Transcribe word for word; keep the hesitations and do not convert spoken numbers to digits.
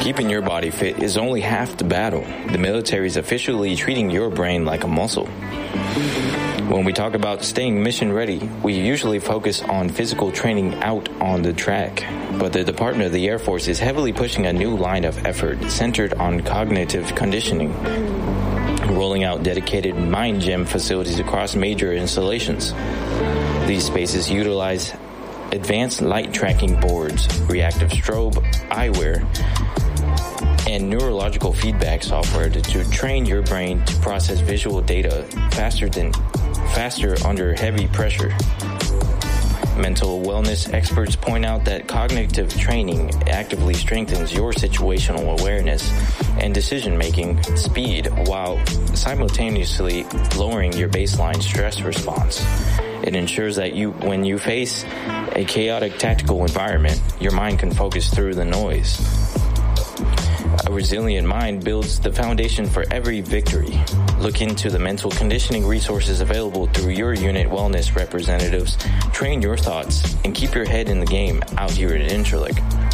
Keeping your body fit is only half the battle. The military is officially treating your brain like a muscle. When we talk about staying mission ready, we usually focus on physical training out on the track. But the Department of the Air Force is heavily pushing a new line of effort centered on cognitive conditioning, rolling out dedicated mind gym facilities across major installations. These spaces utilize advanced light tracking boards, reactive strobe eyewear, and neurological feedback software to, to train your brain to process visual data faster than faster under heavy pressure. Mental wellness experts point out that cognitive training actively strengthens your situational awareness and decision-making speed while simultaneously lowering your baseline stress response. It ensures that you, when you face a chaotic tactical environment, your mind can focus through the noise. A resilient mind builds the foundation for every victory. Look into the mental conditioning resources available through your unit wellness representatives. Train your thoughts and keep your head in the game out here at Intralink.